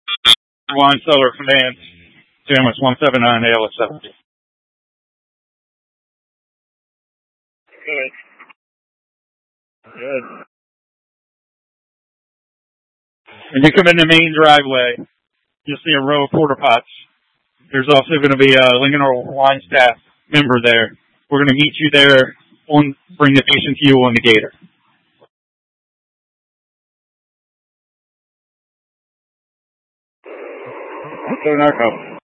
Wine Cellar Finance, Janice 179 ALS 70. Good. Good. When you come in the main driveway, you'll see a row of porta pots. There's also going to be a Lincoln Oil Wine staff member there. We're going to meet you there, bring the patient to you on the gator. So, narco.